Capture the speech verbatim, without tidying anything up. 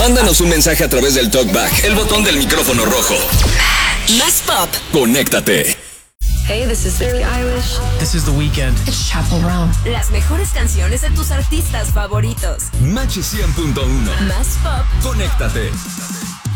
Mándanos un mensaje a través del TalkBack, el botón del micrófono rojo. Más pop. Conéctate. Hey, this is Billie Eilish. This is The Weeknd. It's Chappell Roan. Las mejores canciones de tus artistas favoritos. Match cien punto uno. Más pop. Conéctate.